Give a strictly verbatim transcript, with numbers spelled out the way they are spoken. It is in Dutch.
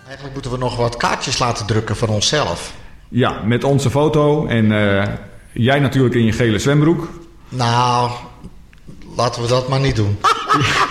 Eigenlijk moeten we nog wat kaartjes laten drukken van onszelf. Ja, met onze foto en uh, jij natuurlijk in je gele zwembroek. Nou, laten we dat maar niet doen.